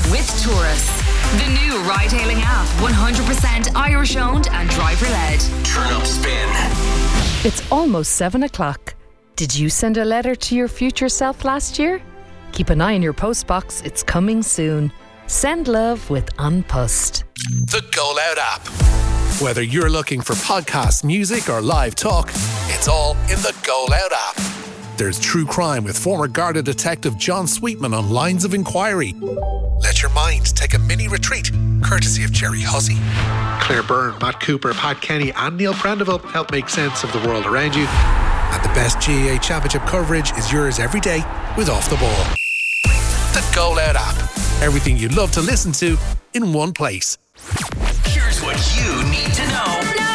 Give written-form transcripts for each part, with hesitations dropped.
with Taurus. The new ride-hailing app, 100% Irish-owned and driver-led. Turn up Spin. It's almost 7 o'clock. Did you send a letter to your future self last year? Keep an eye on your postbox. It's coming soon. Send love with An Post. The Go Loud app. Whether you're looking for podcasts, music or live talk, it's all in the Go Loud app. There's true crime with former Garda detective John Sweetman on Lines of Inquiry. Let your mind take a mini retreat, courtesy of Jerry Hussey. Claire Byrne, Matt Cooper, Pat Kenny and Neil Prendeville help make sense of the world around you. And the best GAA Championship coverage is yours every day with Off the Ball. The Go Loud app. Everything you love to listen to in one place. Here's what you need to know now.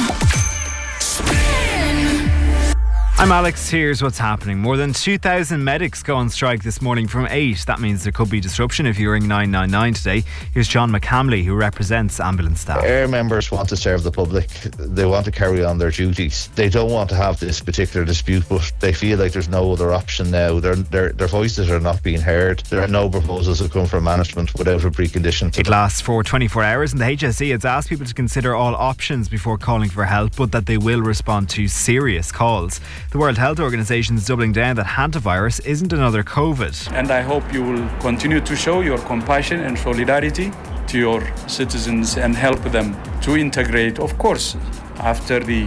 I'm Alex, here's what's happening. More than 2,000 medics go on strike this morning from 8. That means there could be disruption if you ring 999 today. Here's John McCamley, who represents ambulance staff. Air members want to serve the public. They want to carry on their duties. They don't want to have this particular dispute, but they feel like there's no other option now. Their voices are not being heard. There are no proposals that come from management without a precondition. It lasts for 24 hours and the HSE has asked people to consider all options before calling for help, but that they will respond to serious calls. The World Health Organization is doubling down that hantavirus isn't another COVID. And I hope you will continue to show your compassion and solidarity to your citizens and help them to integrate, of course, after the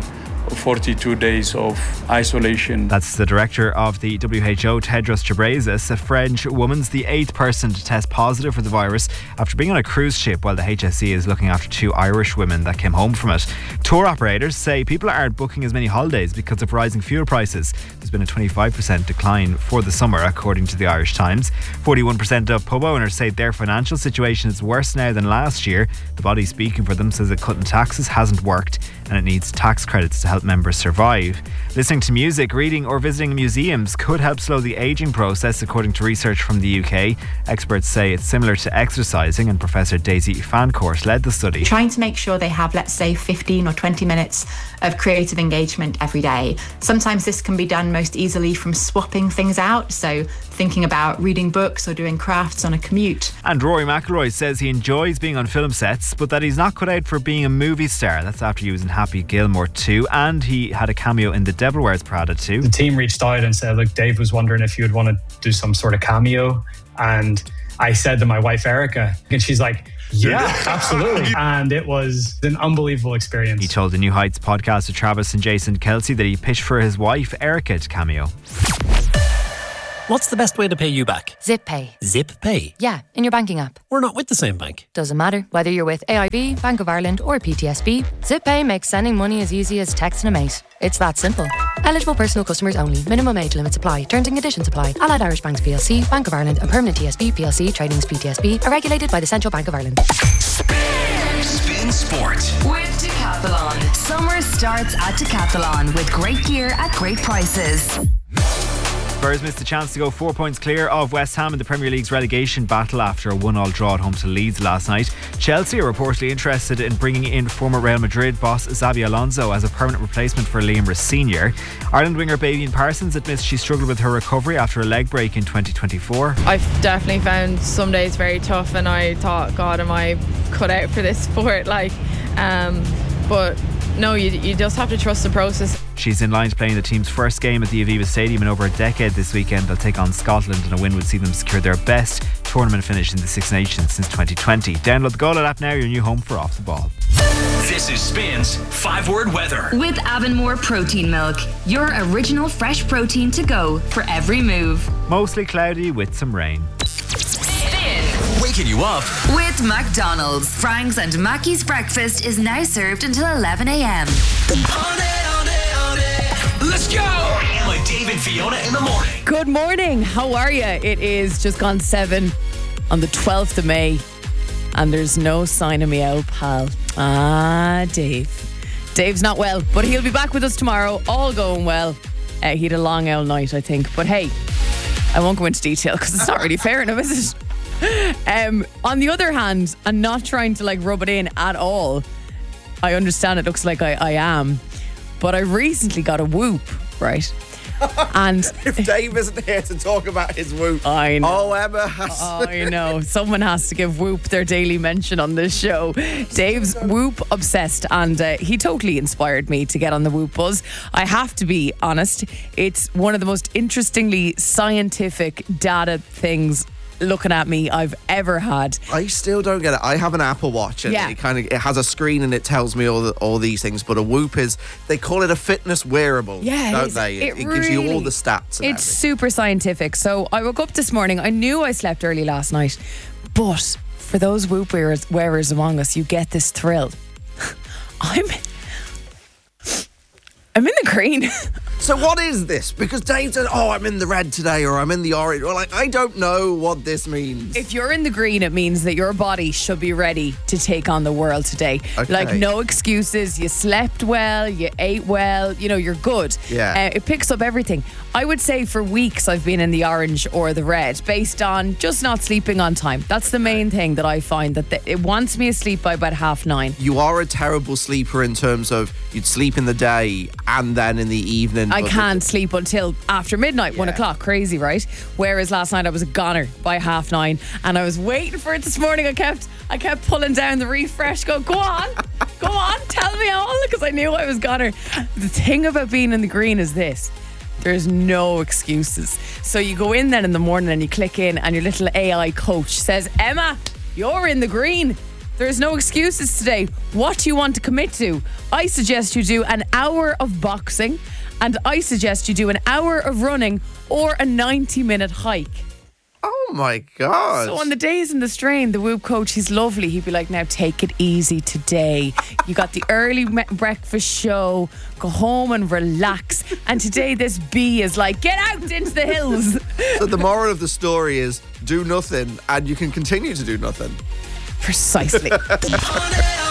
42 days of isolation. That's the director of the WHO, Tedros Ghebreyesus. A French woman's the 8th person to test positive for the virus after being on a cruise ship, while the HSE is looking after 2 Irish women that came home from it. Tour operators say people aren't booking as many holidays because of rising fuel prices. There's been a 25% decline for the summer, according to the Irish Times. 41% of pub owners say their financial situation is worse now than last year. The body speaking for them says that cutting taxes hasn't worked and it needs tax credits to help members survive. Listening to music, reading or visiting museums could help slow the ageing process, according to research from the UK. Experts say it's similar to exercising, and Professor Daisy Fancourt led the study. Trying to make sure they have, let's say, 15 or 20 minutes of creative engagement every day. Sometimes this can be done most easily from swapping things out, so thinking about reading books or doing crafts on a commute. And Rory McIlroy says he enjoys being on film sets, but that he's not cut out for being a movie star. That's after he was in Happy Gilmore 2, and he had a cameo in The Devil Wears Prada 2. The team reached out and said, look, Dave was wondering if you would want to do some sort of cameo. And I said to my wife, Erica, and she's like, yeah, absolutely. And it was an unbelievable experience. He told the New Heights podcast to Travis and Jason Kelsey that he pitched for his wife, Erica, to cameo. What's the best way to pay you back? Zip Pay. Zip Pay? Yeah, in your banking app. We're not with the same bank. Doesn't matter. Whether you're with AIB, Bank of Ireland or PTSB, Zip Pay makes sending money as easy as texting a mate. It's that simple. Eligible personal customers only. Minimum age limits apply. Terms and conditions apply. Allied Irish Banks PLC, Bank of Ireland and Permanent TSB PLC Tradings PTSB are regulated by the Central Bank of Ireland. Spin Sport with Decathlon. Summer starts at Decathlon with great gear at great prices. Spurs missed a chance to go 4 points clear of West Ham in the Premier League's relegation battle after a 1-1 draw at home to Leeds last night. Chelsea are reportedly interested in bringing in former Real Madrid boss Xabi Alonso as a permanent replacement for Liam Rice Sr. Ireland winger Bavian Parsons admits she struggled with her recovery after a leg break in 2024. I've definitely found some days very tough and I thought, God, am I cut out for this sport? But no, you just have to trust the process. She's in line to play in the team's first game at the Aviva Stadium in over a decade this weekend. They'll take on Scotland, and a win would see them secure their best tournament finish in the Six Nations since 2020. Download the Go Loud app now, your new home for Off the Ball. This is Spin's 5-word weather. With Avonmore Protein Milk, your original fresh protein to go for every move. Mostly cloudy with some rain. Waking you up with McDonald's. Frank's and Mackey's breakfast is now served until 11 a.m. Let's go! Emma, Dave and Fiona in the morning. Good morning. How are you? It is just gone 7 on the 12th of May and there's no sign of me out, pal. Dave's not well, but he'll be back with us tomorrow, all going well. He had a long old night, I think. But hey, I won't go into detail because it's not really fair enough, is it? On the other hand, I'm not trying to rub it in at all. I understand it looks like I am, but I recently got a Whoop, right? And if Dave isn't here to talk about his Whoop, I know. Oh, Emma has I know. Someone has to give Whoop their daily mention on this show. Dave's Whoop obsessed, and he totally inspired me to get on the Whoop buzz. I have to be honest, it's one of the most interestingly scientific data things looking at me I've ever had. I still don't get it. I have an Apple Watch and it has a screen and it tells me all these things, but a Whoop is, they call it a fitness wearable, don't they? It gives you all the stats. It's super scientific. So I woke up this morning, I knew I slept early last night, but for those Whoop wearers among us, you get this thrill. I'm in the green. So what is this? Because Dave said, I'm in the red today, or I'm in the orange. Or I don't know what this means. If you're in the green, it means that your body should be ready to take on the world today. Okay. No excuses. You slept well, you ate well, you're good. Yeah. It picks up everything. I would say for weeks I've been in the orange or the red based on just not sleeping on time. That's the main thing that I find, that it wants me asleep by about 9:30. You are a terrible sleeper in terms of you'd sleep in the day and then in the evening. I can't sleep until after midnight, 1 o'clock. Crazy, right? Whereas last night I was a goner by 9:30, and I was waiting for it this morning. I kept pulling down the refresh. Go on, tell me all, because I knew I was goner. The thing about being in the green is this: there's no excuses. So you go in then in the morning and you click in, and your little AI coach says, Emma, you're in the green. There's no excuses today. What do you want to commit to? I suggest you do an hour of boxing, and I suggest you do an hour of running or a 90-minute hike. Oh my God. So on the days in the strain, the Whoop coach, he's lovely. He'd be like, now take it easy today. You got the early breakfast show. Go home and relax. And today this bee is like, get out into the hills. So the moral of the story is do nothing and you can continue to do nothing. Precisely.